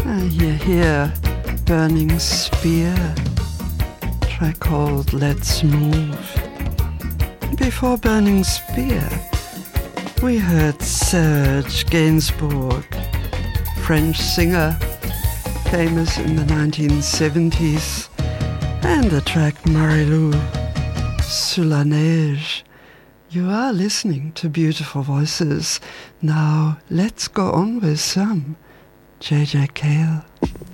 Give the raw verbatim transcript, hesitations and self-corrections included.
Uh, you hear Burning Spear, track called Let's Move. Before Burning Spear, we heard Serge Gainsbourg, French singer, famous in the nineteen seventies, and the track Marilou, Sous la neige. You are listening to Beautiful Voices. Now let's go on with some J J Cale.